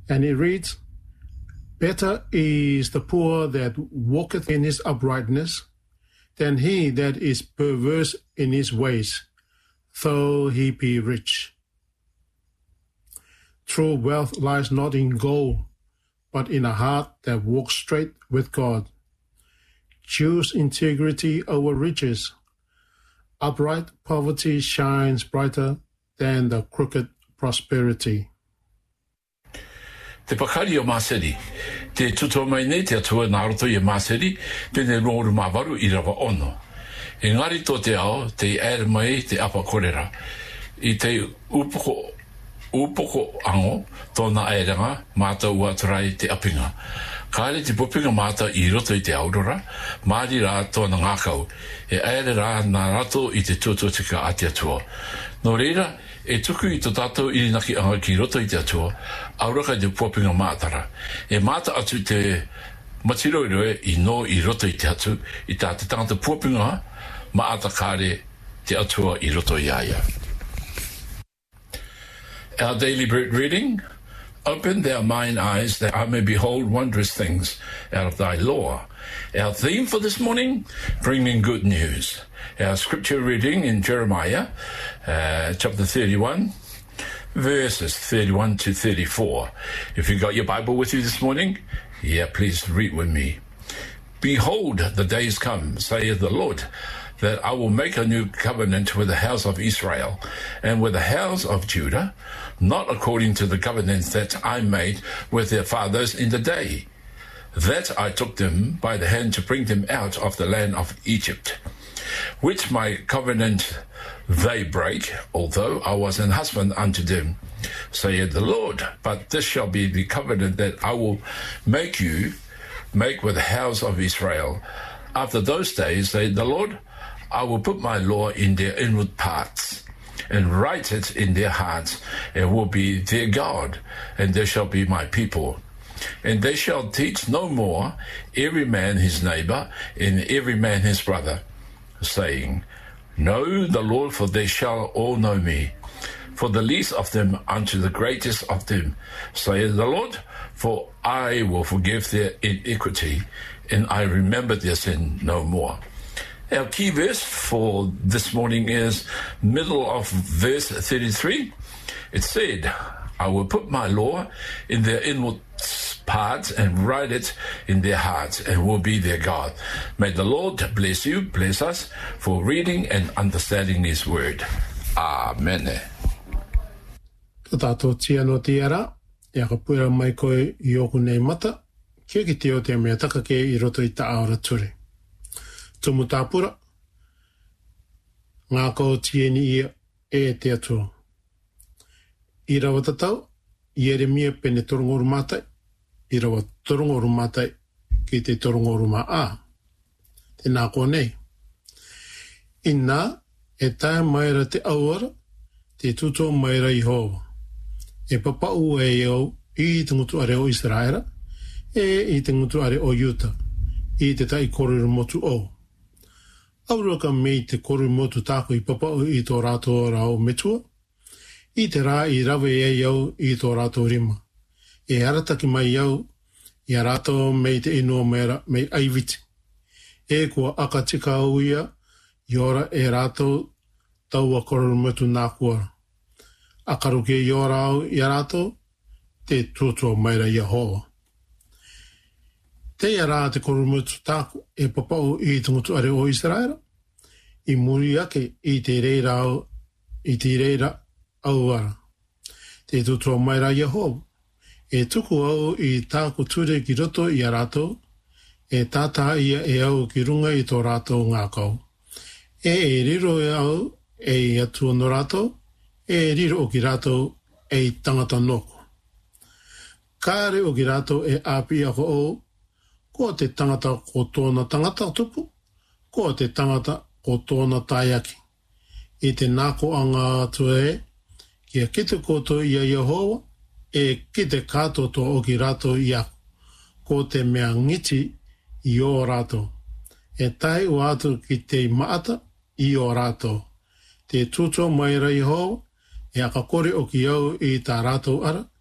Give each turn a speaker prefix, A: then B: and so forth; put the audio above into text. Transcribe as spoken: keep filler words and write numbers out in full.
A: And it reads, better is the poor that walketh in his uprightness than he that is perverse in his ways, though he be rich. True wealth lies not in gold, but in a heart that walks straight with God. Choose integrity over riches. Upright poverty shines brighter than the crooked prosperity.
B: Te pakari o Maseri, te tuto mai nei te atua nā roto i Maseri, pene rōru mawaru i rawa ono. E ngari tō te ao, te ere mai te apa korera. I te upoko, upoko ango, tōna aerenga, māta ua turai te apinga. Kāre te pupinga māta i roto i te aurora, māri rā tōna ngākau, e aere rā nā rato i te tuatotika a te atua. Nō reira, e tuku i tō tātou i naki anga ki roto i te atua, auraka i te pupinga mātara. E māta atu te matiroiroe i no i roto i te atu, i tā te tangata pupinga, maata kāre te atua i roto i aia. Our daily bread reading. Open their mine eyes that I may behold wondrous things out of thy law. Our theme for this morning, bringing good news. Our scripture reading in Jeremiah, uh, chapter thirty-one, verses thirty-one to thirty-four. If you got your Bible with you this morning, yeah, please read with me. Behold, the days come, saith the Lord, that I will make a new covenant with the house of Israel and with the house of Judah, not according to the covenant that I made with their fathers in the day, that I took them by the hand to bring them out of the land of Egypt, which my covenant they break, although I was an husband unto them, saith the Lord. But this shall be the covenant that I will make you make with the house of Israel. After those days, saith the Lord, I will put my law in their inward parts, and write it in their hearts, and will be their God, and they shall be my people. And they shall teach no more every man his neighbor, and every man his brother, saying, Know the Lord, for they shall all know me, for the least of them unto the greatest of them, saith the Lord, for I will forgive their iniquity, and I remember their sin no more. Our key verse for this morning is middle of verse thirty-three. It said, I will put my law in their inward parts and write it in their hearts, and will be their God. May the Lord bless you, bless us, for reading and understanding his word. Amen.
A: Tato tia no tiara, e ka pura mai koe i oku nei mata, kia ki te o te mea taka ke i roto i ta aora ture. Tumu tāpura, ngā kau tieni ia e te atua. I rawa tatau, i ere mia pene torongoru mātai, i rawa torongoru mātai ki te torongoru mā a. Te nā ko nei. I nā, e tae maira te auara, te tuto maira i hoa. E papau e iau i te ngutu are o Israera, e i te ngutu are o Utah, i te tai koruru motu o. Aurua ka mei te koru motu tāko i papau i tō rātou rao metua, i te rā i rawe e iau i tō rātou rima. E arataki mai iau, i a rātou mei te inua mera mei aiviti. E kua aka tika au ia, i ora e rātou taua koru motu nā kuara. Akaru ke i ora au i a rātou, te tuatua maira i a hoa. Te ia rā te koru motu tāku e papau i te ngutu are o Israera, i muri ake i te reira au, i te reira au ara. Te tutua maira i a hoa, e tuku au i tāku ture ki roto i a rātou, e tātā ia e au ki runga i tō rātou ngā kau. E e riro e au e i atua no rātou, e riro o ki rātou e i tangata noko. Kāre o ki rātou e āpi ako o, ko te tangata ko tōna tangata tupu, ko te tangata ko tōna taiaki. I te nāko anga atu e, kia kite koto i a Yehowa, e kite kātoto o ki rato i aku, ko te mea ngiti i o rato. E tai o atu ki te maata i o rato. Te tuto maira Yehowa, e aka kore o ki au i tā rato ara,